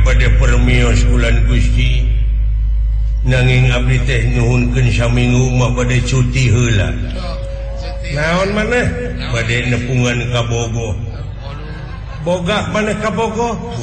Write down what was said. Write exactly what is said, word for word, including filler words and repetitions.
pada permios bulan Gusti nanging abdi teh nuhunkeun saminggu mah bade cuti heula. Naon maneh? Bade nepungan ka Bogo. Boga maneh ka Bogo?